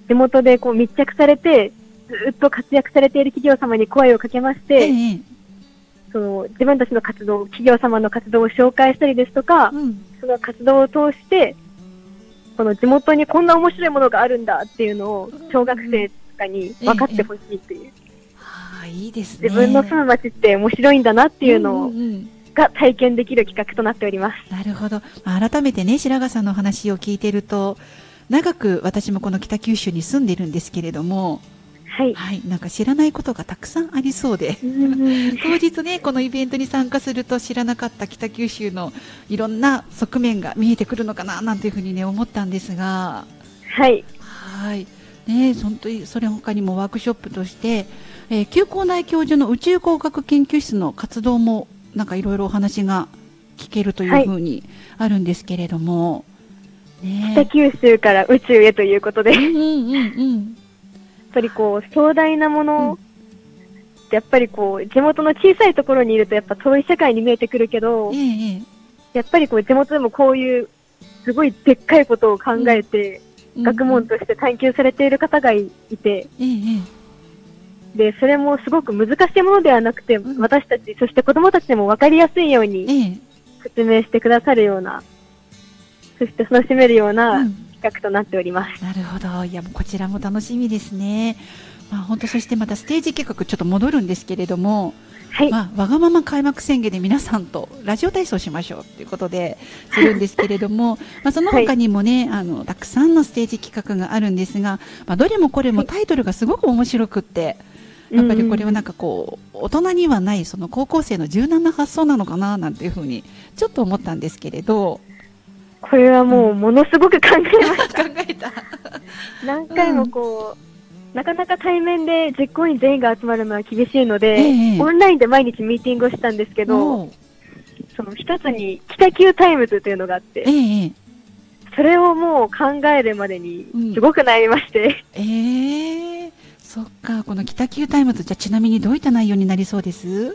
地元でこう密着されて、ずっと活躍されている企業様に声をかけまして、その自分たちの活動、企業様の活動を紹介したりですとか、その活動を通して、この地元にこんな面白いものがあるんだっていうのを小学生とかに分かってほしいという。 いいですね。 自分の住む町って面白いんだなっていうのが体験できる企画となっております。 なるほど。改めてね、白髪さんの話を聞いていると、長く私もこの北九州に住んでいるんですけれども、はい、なんか知らないことがたくさんありそうで、当日ね、このイベントに参加すると知らなかった北九州のいろんな側面が見えてくるのかななんていうふうにね、思ったんですが、 はい。 ね、本当にそれ他にもワークショップとして、旧校内教授の宇宙工学研究室の活動もなんかいろいろお話が聞けるというふうにあるんですけれども、 北九州から宇宙へということで、やっぱりこう壮大なものってやっぱりこう地元の小さいところにいるとやっぱ遠い世界に見えてくるけど、やっぱりこう地元でもこういうすごいでっかいことを考えて、学問として探求されている方がいて、でそれもすごく難しいものではなくて、私たちそして子どもたちでも分かりやすいように説明してくださるような、そして楽しめるような企画となっております。 なるほど。いや、もうこちらも楽しみですね。本当、そしてまたステージ企画ちょっと戻るんですけれども、わがまま開幕宣言で皆さんとラジオ体操しましょうということでするんですけれどもその他にもね、たくさんのステージ企画があるんですが、どれもこれもタイトルがすごく面白くって、やっぱりこれはなんかこう大人にはないその高校生の柔軟な発想なのかななんていうふうにちょっと思ったんですけれど、 これはもうものすごく考えました。 考えた。 何回もこう、なかなか対面で実行委員全員が集まるのは厳しいので、オンラインで毎日ミーティングをしたんですけど、その一つに北九タイムズというのがあって、それをもう考えるまでにすごく悩みまして。 そっか、この北九タイムズ、じゃあちなみにどういった内容になりそうです？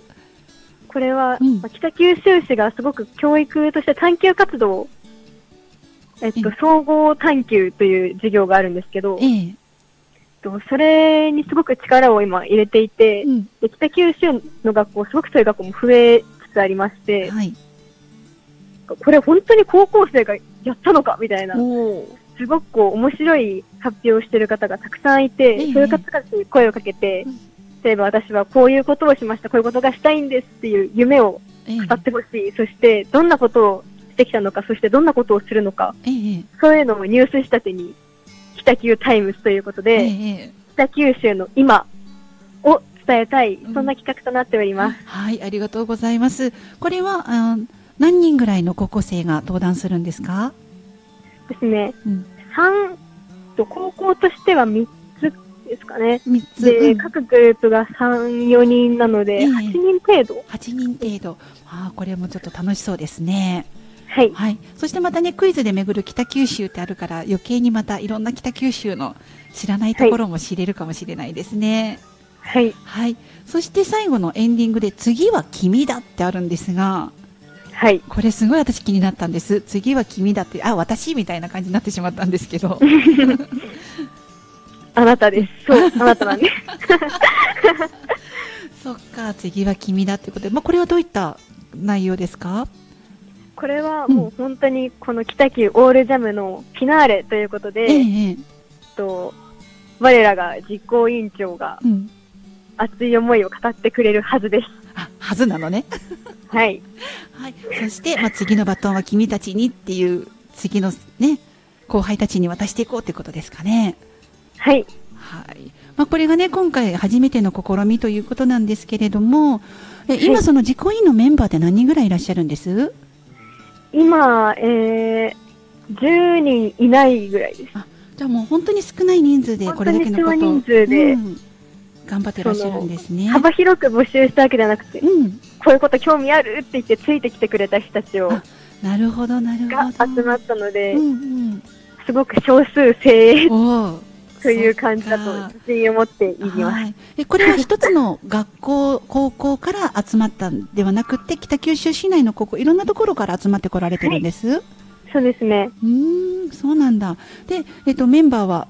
これは、北九州市がすごく教育として探究活動、総合探究という授業があるんですけど、それにすごく力を今入れていて、で北九州の学校、すごくそういう学校も増えつつありまして、これ本当に高校生がやったのかみたいな、すごくこう面白い発表をしている方がたくさんいて、そういう方たちに声をかけて、例えば私はこういうことをしました、こういうことがしたいんですっていう夢を語ってほしい、そしてどんなことをしてきたのか、そしてどんなことをするのか、そういうのをニュース仕立てに北九タイムズということで、北九州の今を伝えたい、そんな企画となっております。 はい、ありがとうございます。これは何人ぐらいの高校生が登壇するんですか？ ですね、高校としては3つですかね。3つで、各グループが3、4人なので、8人程度。 8人程度。これもちょっと楽しそうですね。 はい。 そしてまたね、クイズで巡る北九州ってあるから、余計にまたいろんな北九州の知らないところも知れるかもしれないですね。 はい。 そして最後のエンディングで、次は君だってあるんですが、これすごい私気になったんです。次は君だって、私みたいな感じになってしまったんですけど。 あなたです。そう、あなたなんです。 そっか、次は君だってことで、これはどういった内容ですか？ これはもう本当にこの北九オールジャムのフィナーレということで、我らが実行委員長が熱い思いを語ってくれるはずです。 はずなのね。はい。そして、次のバトンは君たちにっていう、次のね、後輩たちに渡していこうということですかね。 はい。 これがね、今回初めての試みということなんですけれども、今その実行委員のメンバーって何人ぐらいいらっしゃるんです？ 今、10人いないぐらいです。 じゃあもう本当に少ない人数でこれだけのことを、 人数で、 頑張ってらっしゃるんですね。 幅広く募集したわけじゃなくて、こういうこと興味あるって言ってついてきてくれた人たちをなるほどなるほどが集まったので、すごく少数精鋭という感じだと自信を持って言います。 これは一つの学校高校から集まったんではなくて、北九州市内の高校いろんなところから集まってこられてるんです。 そうですね。 そうなんだ。で、メンバーは